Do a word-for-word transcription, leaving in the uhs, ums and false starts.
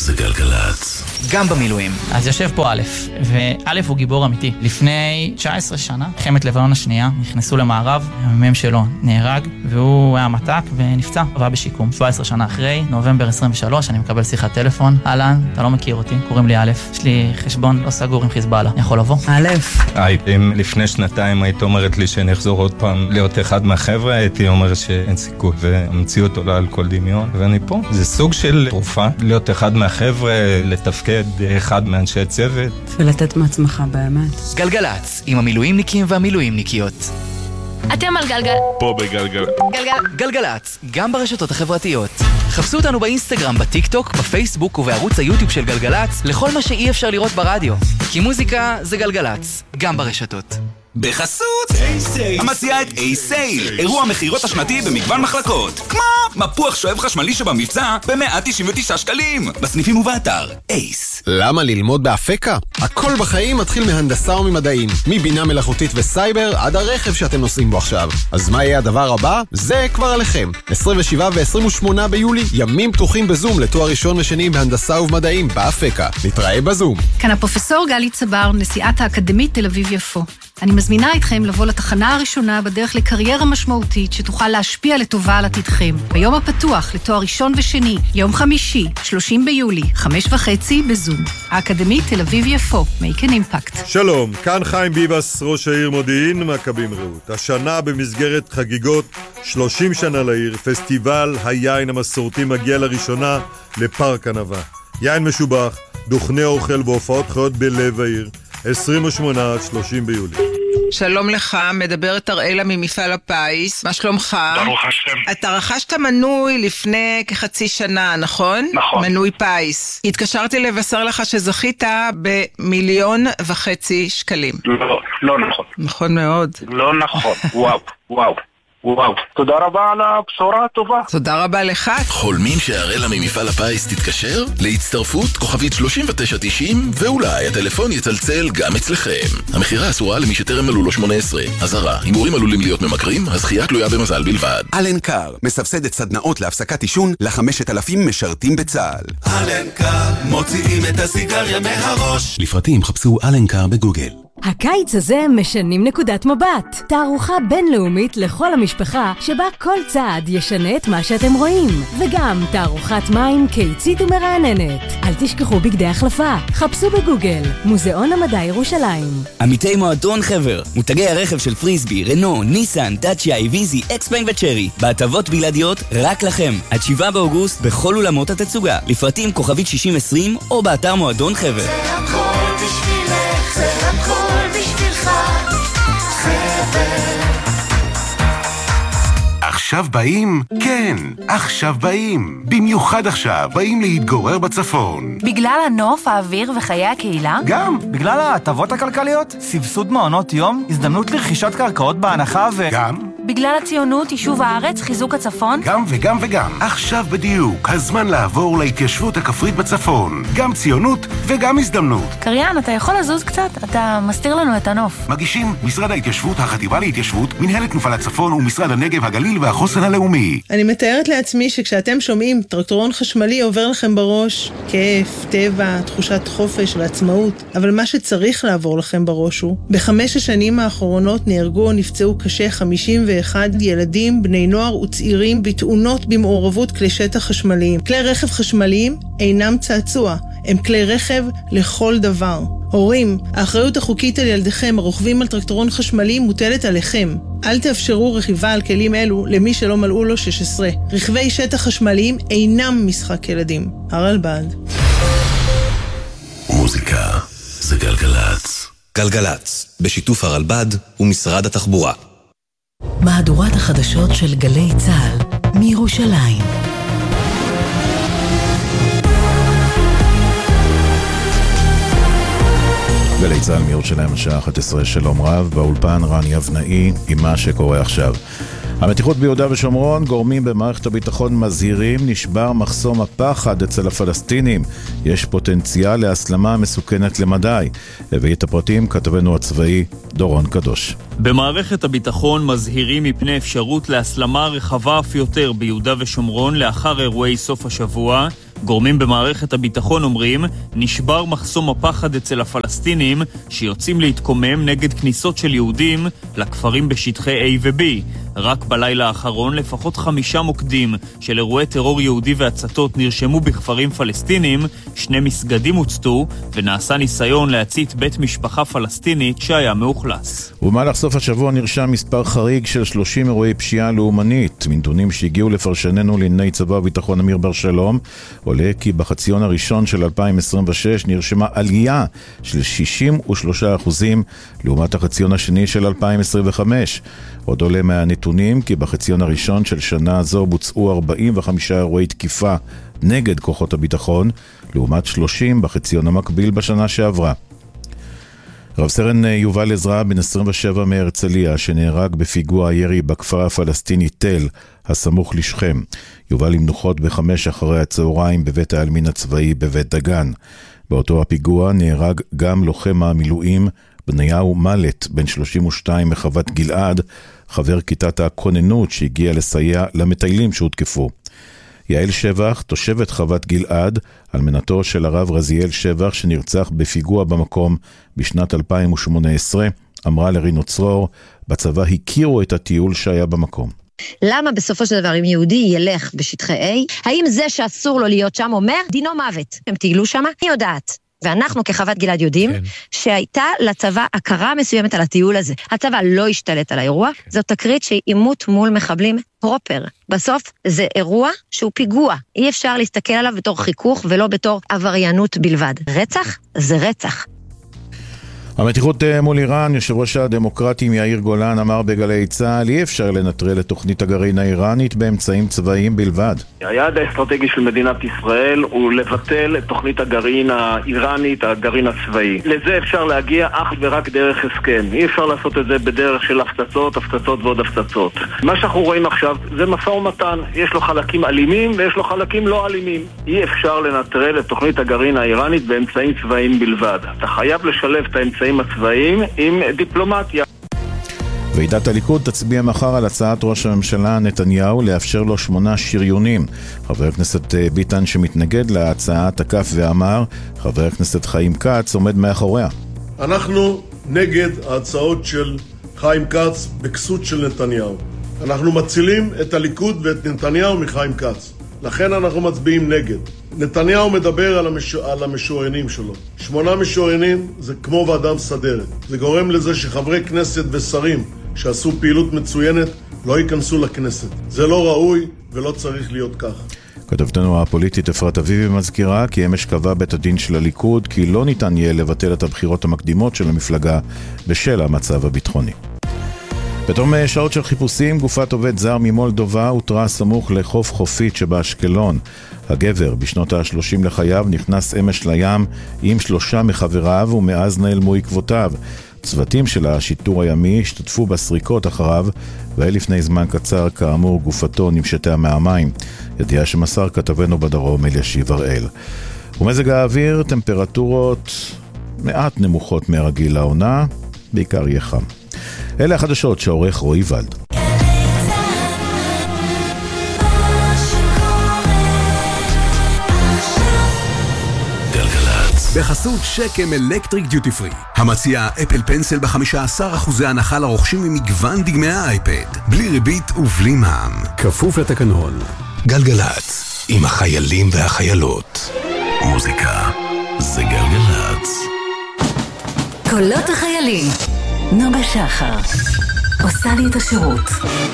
זה גלגלת. גם במילואים. אז יושב פה א', וא' הוא גיבור אמיתי. לפני תשע עשרה שנה, מלחמת לבנון השנייה, נכנסו למערב, המ"מ שלו נהרג, והוא היה מתק ונפצע, עבר בשיקום. שבע עשרה שנה אחרי, נובמבר עשרים ושלוש, אני מקבל שיחת טלפון. אהלן, אתה לא מכיר אותי, קוראים לי א', יש לי חשבון לא סגור עם חיזבאללה, אני יכול לבוא? א'. היי, אם לפני שנתיים היית אומרת לי שאני אחזור עוד פעם להיות אחד מהחבר'ה, הייתי אומר שאין סיכוי, והמציאות עולה על כל דמיון, ואני פה. זה סוג של תרופה, להיות אחד מהחבר'ה, לתפקד אחד מאנשי צוות. ולתת מעצמך באמת. גלגלץ, עם המילואימניקים והמילואימניקיות. אתם על גלגל. פה בגלגל. גלגל. גלגלץ, גם ברשתות החברתיות. חפשו אותנו באינסטגרם, בטיק טוק, בפייסבוק ובערוץ היוטיוב של גלגלץ, לכל מה שאי אפשר לראות ברדיו. כי מוזיקה זה גלגלץ, גם ברשתות. בחסות המציעה את A-Sale, אירוע מחירות השנתי במגוון מחלקות, כמו מפוח שואב חשמלי שבמבצע ב-מאה תשעים ותשעה שקלים, בסניפים ובאתר אייס. למה ללמוד באפקה? הכל בחיים מתחיל מהנדסה וממדעים, מבינה מלאכותית וסייבר עד הרכב שאתם נוסעים בו עכשיו. אז מה יהיה הדבר הבא? זה כבר עליכם. עשרים ושבעה ו-עשרים ושמונה ביולי, ימים פתוחים בזום לתואר ראשון ושני בהנדסה ובמדעים באפקה. נתראה בזום. כאן הפרופסור גלי צבר, נשיאת האקדמית תל אביב יפו. אני מזמינה אתכם לבוא לתחנה הראשונה בדרך לקריירה משמעותית שתוכל להשפיע לטובה על עתידכם. ביום הפתוח לתואר ראשון ושני, יום חמישי, שלושים ביולי, חמש וחצי בזום. האקדמית תל אביב יפו, make an impact. שלום, כאן חיים ביבס, ראש העיר מודיעין, מכבים רעות. השנה במסגרת חגיגות שלושים שנה לעיר, פסטיבל היין המסורתי מגיע לראשונה לפארק ענבה. יין משובח, דוכני אוכל והופעות חיות בלב העיר. עשרים ושמונה עד שלושים ביולי. שלום לך, מדברת אראלה ממפעל הפיס, מה שלומך? ברוך השם. אתה רכשת מנוי לפני כחצי שנה, נכון? נכון. מנוי פיס. התקשרתי לבשר לך שזכית במיליון וחצי שקלים. לא, לא נכון. נכון מאוד. לא נכון, וואו, וואו. וואו, תודה רבה על הבשורה הטובה. תודה רבה לך. חולמים שהראלה ממפעל הפיס תתקשר? להצטרפות כוכבית שלושים ותשע תשעים, ואולי הטלפון יצלצל גם אצלכם. המחירה אסורה למי שטרם מלאו לו שמונה עשרה. אזהרה, הימורים עלולים להיות ממכרים, הזכייה תלויה במזל בלבד. אלנקר, מסבסדת סדנאות להפסקת עישון ל-חמשת אלפים משרתים בצה"ל. אלנקר, מוציאים את הסיגריה מהראש. לפרטים חפשו אלנקר בגוגל. הקיץ הזה משנים נקודת מבט. תערוכה בינלאומית לכל המשפחה שבה כל צעד ישנה את מה שאתם רואים. וגם תערוכת מים קיצית ומרעננת. אל תשכחו בגדי החלפה. חפשו בגוגל מוזיאון המדע ירושלים. עמיתי מועדון חבר, מותגי הרכב של פריסבי, רנו, ניסן, דאצ'יה, איביזי, אקספלנג וצ'רי. בהטבות בלעדיות רק לכם. עד שבעה באוגוסט בכל אולמות התצוגה. לפרטים כוכבית שישים עשרים או באתר מועדון חבר. זה הכל בשבילך, זה הכל בשבילך, חבר. עכשיו באים? כן, עכשיו באים. במיוחד עכשיו, באים להתגורר בצפון. בגלל הנוף, האוויר וחיי הקהילה? גם, בגלל ההטבות הכלכליות, סבסוד מעונות יום, הזדמנות לרכישת קרקעות בהנחה ו... גם. בגלל הציונות, יישוב הארץ, חיזוק הצפון? גם וגם וגם. עכשיו בדיוק, הזמן לעבור להתיישבות הכפרית בצפון. גם ציונות וגם הזדמנות. קריין, אתה יכול לזוז קצת? אתה מסתיר לנו את הנוף. מגישים משרד ההתיישבות, החטיבה להתיישבות, מנהלת מפעל הצפון ומשרד הנגב, הגליל והחוסן הלאומי. אני מתארת לעצמי שכשאתם שומעים טרקטורון חשמלי עובר לכם בראש כיף, טבע, תחושת חופש ועצמאות, אבל מה שצריך לעבור לכם בראש הוא, בחמש השנים האחרונות נהרגו או נפצעו קשה חמישים ואחד ילדים, בני נוער וצעירים בתאונות במעורבות כלי שטח חשמליים. כלי רכב חשמליים אינם צעצוע, הם כלי רכב לכל דבר. הורים, האחריות החוקית על ילדיכם הרוכבים על טרקטורון חשמלי מוטלת עליכם. אל תאפשרו רכיבה על כלים אלו למי שלא מלאו לו שש עשרה. רכבי שטח חשמליים אינם משחק ילדים. הרלב"ד. מוזיקה זה גלגלץ. גלגלץ, בשיתוף הרלב"ד ומשרד התחבורה. מהדורת החדשות של גלי צה"ל מירושלים. גלי צה"ל מירושלים השעה אחת עשרה, שלום רב, באולפן רן יבנאי עם מה שקורה עכשיו. המתיחות ביהודה ושומרון, גורמים במערכת הביטחון מזהירים, נשבר מחסום הפחד אצל הפלסטינים. יש פוטנציאל להסלמה מסוכנת למדי. הביא את הפרטים כתבנו הצבאי דורון קדוש. במערכת הביטחון מזהירים מפני אפשרות להסלמה רחבה אף יותר ביהודה ושומרון לאחר אירועי סוף השבוע, גורמים במערכת הביטחון אומרים, נשבר מחסום הפחד אצל הפלסטינים שיוצאים להתקומם נגד כניסות של יהודים לכפרים בשטחי A ו-B. רק בלילה האחרון לפחות חמישה מוקדים של אירועי טרור יהודי והצתות נרשמו בכפרים פלסטינים, שני מסגדים הוצתו ונעשה ניסיון להצית בית משפחה פלסטינית שהיה מאוכלס. ובמהלך סוף השבוע נרשם מספר חריג של שלושים אירועי פשיעה לאומנית. מנתונים שהגיעו לפרשננו לענייני צבא וביטחון אמיר בר שלום, עולה כי בחציון הראשון של אלפיים עשרים ושש נרשמה עלייה של שישים ושלושה אחוזים לעומת החציון השני של אלפיים עשרים וחמש. עוד עולה מהנתונים כי בחציון הראשון של שנה זו בוצעו ארבעים וחמישה אירועי תקיפה נגד כוחות הביטחון, לעומת שלושים בחציון המקביל בשנה שעברה. רב סרן יובל עזרא, בן עשרים ושבע מהרצליה, שנהרג בפיגוע הירי בכפר הפלסטיני תל, הסמוך לשכם. יובל עם מנוחות בחמש אחרי הצהריים בבית העלמין הצבאי בבית דגן. באותו הפיגוע נהרג גם לוחם המילואים בניהו מלט, בן שלושים ושתיים מחוות גלעד, חבר כיתת הכוננות שהגיע לסייע למטיילים שהותקפו. יעל שבח, תושבת חוות גלעד, אלמנתו של הרב רזיאל שבח שנרצח בפיגוע במקום בשנת אלפיים ושמונה עשרה, אמרה לרינו צרור, בצבא הכירו את הטיול שהיה במקום. למה בסופו של דבר אם יהודי ילך בשטחי A, האם זה שאסור לו להיות שם אומר דינו מוות? הם טיילו שם? אני יודעת. ואנחנו כחוות גלעד יודעים כן. שהייתה לצבא הכרה מסוימת על הטיול הזה. הצבא לא השתלט על האירוע, כן. זאת תקרית שהיא אימות מול מחבלים פרופר. בסוף זה אירוע שהוא פיגוע. אי אפשר להסתכל עליו בתור חיכוך ולא בתור עבריינות בלבד. רצח זה רצח. המתיחות מול איראן, יושב ראש הדמוקרטים יאיר גולן אמר בגלי צה"ל, אי אפשר לנטרל את תוכנית הגרעין האיראנית באמצעים צבאיים בלבד. היעד האסטרטגי של מדינת ישראל הוא לבטל את תוכנית הגרעין האיראנית, הגרעין הצבאי. לזה אפשר להגיע אך ורק דרך הסכם. אי אפשר לעשות את זה בדרך של הפצצות, הפצצות ועוד הפצצות. מה שאנחנו רואים עכשיו זה משא ומתן. יש לו חלקים אלימים ויש לו חלקים לא אלימים. אי אפשר לנטרל את תוכנית הגרעין האיראנית באמצעים צבאיים בלבד. אתה חייב לשלב את האמצעים הצבאיים עם דיפלומטיה. ועידת הליכוד תצביע מחר על הצעת ראש הממשלה נתניהו לאפשר לו שמונה שריונים. חבר הכנסת ביטן שמתנגד להצעה תקף ואמר, חבר הכנסת חיים כץ עומד מאחוריה. אנחנו נגד ההצעות של חיים כץ בכסות של נתניהו. אנחנו מצילים את הליכוד ואת נתניהו מחיים כץ. לכן אנחנו מצביעים נגד. נתניהו מדבר על, המש... על המשוריינים שלו. שמונה משוריינים זה כמו ועדה מסדרת. זה גורם לזה שחברי כנסת ושרים שעשו פעילות מצוינת לא ייכנסו לכנסת. זה לא ראוי ולא צריך להיות כך. כתבתנו הפוליטית אפרת אביבי מזכירה כי אמש קבע בית הדין של הליכוד כי לא ניתן יהיה לבטל את הבחירות המקדימות של המפלגה בשל המצב הביטחוני. בתום שעות של חיפושים, גופת עובד זר ממולדובה הותרה סמוך לחוף חופית שבאשקלון. הגבר בשנות ה-שלושים לחייו נכנס אמש לים עם שלושה מחבריו ומאז נעלמו עקבותיו. צוותים של השיטור הימי השתתפו בסריקות אחריו, ולפני זמן קצר כאמור גופתו נמשתה מהמים. ידיעה שמסר כתבנו בדרום אלישיב הראל. ומזג האוויר, טמפרטורות מעט נמוכות מהרגיל לעונה, בעיקר יהיה חם. אלה החדשות שעורך רועי ולד. בחסות שקם אלקטריק דיוטי פרי, המציע אפל פנסל ב-חמישה עשר אחוזי הנחה לרוכשים ממגוון דגמי האייפד, בלי ריבית ובלי מע"מ, כפוף לתקנון. גלגלץ, עם החיילים והחיילות. מוזיקה זה גלגלץ. קולות החיילים. נוגה שחר עושה לי את השירות.